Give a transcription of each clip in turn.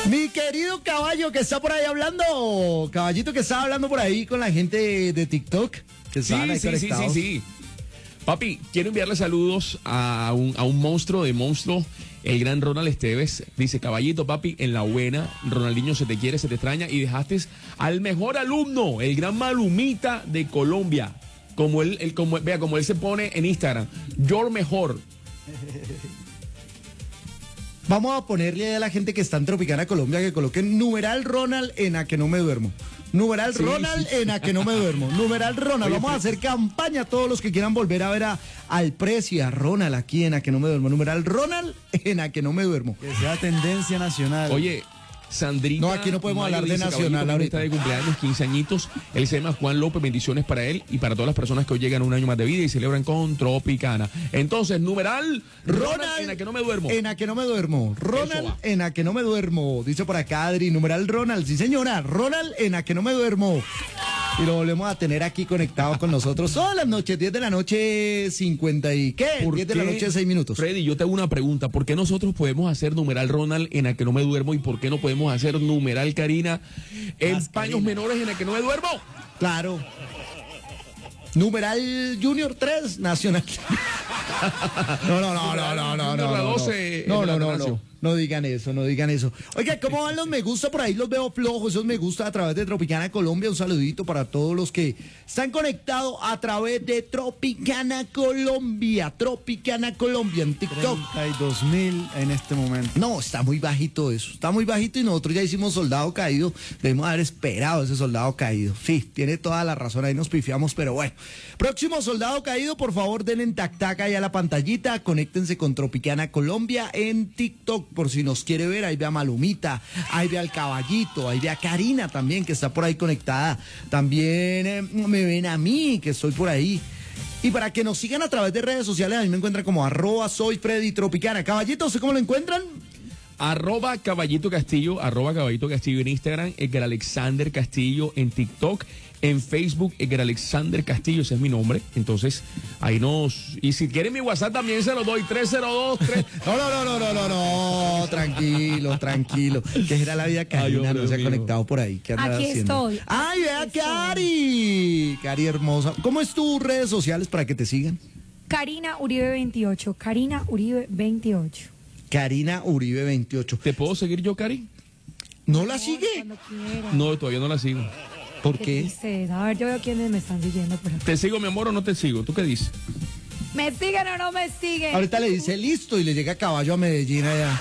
Mi querido caballo que está por ahí hablando, caballito que estaba hablando por ahí con la gente de TikTok. Que estaban ahí conectados. Sí. Papi, quiero enviarle saludos a un monstruo de monstruo, el gran Ronald Esteves. Dice, caballito, papi, en la buena, Ronaldinho se te quiere, se te extraña y dejaste al mejor alumno, el gran Malumita de Colombia. Como él se pone en Instagram, yo lo mejor. Vamos a ponerle a la gente que está en Tropicana Colombia que coloquen numeral Ronald en a que no me duermo. Numeral Ronald en a que no me duermo. Numeral Ronald. Oye, vamos a hacer campaña a todos los que quieran volver a ver al Prezi y a Ronald aquí en a que no me duermo. Numeral Ronald en a que no me duermo. Que sea tendencia nacional. Oye, Sandrita. No, aquí no podemos Mayo hablar de dice, nacional ahorita. ahorita. Está de cumpleaños, 15 añitos. Él se llama Juan López. Bendiciones para él y para todas las personas que hoy llegan a un año más de vida y celebran con Tropicana. Entonces, numeral Ronald en a que no me duermo. En a que no me duermo. Ronald en a que no me duermo. Dice por acá Adri, numeral Ronald. Sí, señora. Ronald en a que no me duermo. Y lo volvemos a tener aquí conectado con nosotros todas las noches, 10 de la noche, 50 y ¿qué? 10 de la noche, 6 minutos. Freddy, yo te hago una pregunta. ¿Por qué nosotros podemos hacer numeral Ronald en a que no me duermo y por qué no podemos hacer numeral Karina en paños menores en a que no me duermo? Claro. Numeral Junior 3, Nacional. No. No digan eso, no digan eso. Oiga, ¿cómo van los me gusta? Por ahí los veo flojos, esos me gusta a través de Tropicana Colombia. Un saludito para todos los que están conectados a través de Tropicana Colombia. Tropicana Colombia en TikTok. 32.000 en este momento. No, está muy bajito eso. Está muy bajito y nosotros ya hicimos Soldado Caído. Debemos haber esperado ese Soldado Caído. Sí, tiene toda la razón, ahí nos pifiamos, pero bueno. Próximo Soldado Caído, por favor, denle tac-tac ahí a la pantallita. Conéctense con Tropicana Colombia en TikTok. Por si nos quiere ver, ahí ve a Malumita, ahí ve al Caballito, ahí ve a Karina también, que está por ahí conectada. También me ven a mí, que estoy por ahí. Y para que nos sigan a través de redes sociales, a mí me encuentran como @soyfreddytropicana. Caballito, ¿usted cómo lo encuentran? @Caballito Castillo en Instagram, Edgar Alexander Castillo en TikTok, en Facebook, Edgar Alexander Castillo, ese es mi nombre. Entonces, ahí y si quieren mi WhatsApp también se lo doy, 302-3. No, tranquilo. Que era la vida Karina, no se ha conectado por ahí. ¿Qué anda Aquí haciendo? estoy. ¡Ay, vea, Cari! Cari hermosa. ¿Cómo es tus redes sociales para que te sigan? Karina Uribe 28. Karina Uribe 28. Karina Uribe 28. ¿Te puedo seguir yo, Cari? ¿No la sigue? Cuando quiera. No, todavía no la sigo. ¿Por Qué qué? tristeza. A ver, yo veo quiénes me están siguiendo por aquí. ¿Te sigo, mi amor, o no te sigo? ¿Tú qué dices? ¿Me siguen o no me siguen? Ahorita le dice listo y le llega caballo a Medellín allá.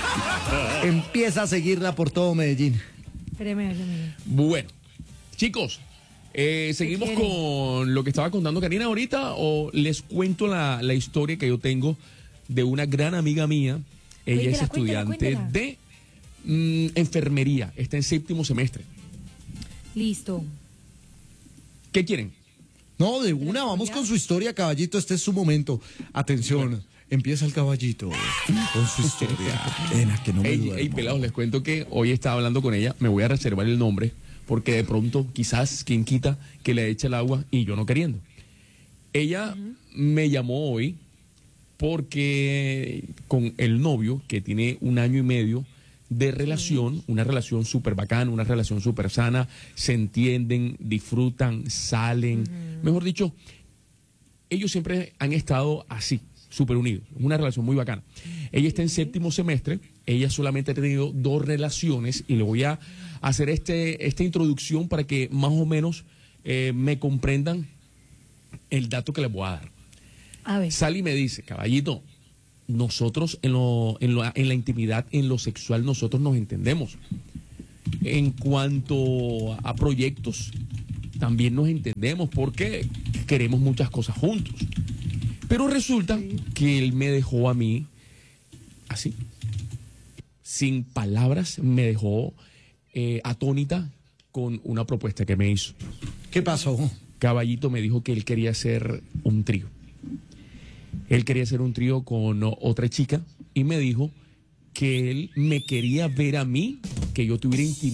Empieza a seguirla por todo Medellín. Espéreme. Bueno, chicos, ¿seguimos con lo que estaba contando Karina ahorita o les cuento la historia que yo tengo de una gran amiga mía? Ella es estudiante de enfermería, está en 7º semestre. Listo. ¿Qué quieren? No, de una, vamos con su historia, caballito, este es su momento. Atención, empieza el caballito con su historia. En la que no me duermo. Pelados, les cuento que hoy estaba hablando con ella, me voy a reservar el nombre, porque de pronto, quizás, quien quita que le eche el agua y yo no queriendo. Ella me llamó hoy porque con el novio, que tiene 1 año y medio de relación, una relación súper bacana, una relación súper sana, se entienden, disfrutan, salen. Mejor dicho, ellos siempre han estado así, súper unidos, una relación muy bacana. Ella está en 7º semestre, ella solamente ha tenido 2 relaciones y le voy a hacer esta introducción para que más o menos me comprendan el dato que les voy a dar. A ver. Sally me dice, caballito, nosotros en la intimidad, en lo sexual, nosotros nos entendemos. En cuanto a proyectos, también nos entendemos porque queremos muchas cosas juntos. Pero resulta que él me dejó a mí así, sin palabras, me dejó atónita con una propuesta que me hizo. ¿Qué pasó? Caballito me dijo que él quería hacer un trío. Él quería hacer un trío con otra chica y me dijo que él me quería ver a mí, que yo tuviera intimidad